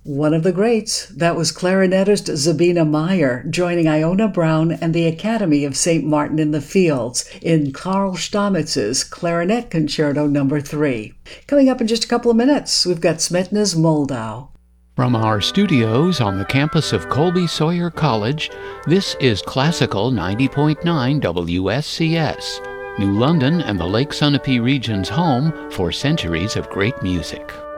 One of the greats, that was clarinetist Zabina Meyer, joining Iona Brown and the Academy of St. Martin in the Fields in Karl Stammitz's Clarinet Concerto No. 3. Coming up in just a couple of minutes, we've got Smetna's Moldau. From our studios on the campus of Colby Sawyer College, this is Classical 90.9 WSCS, New London and the Lake Sunapee region's home for centuries of great music.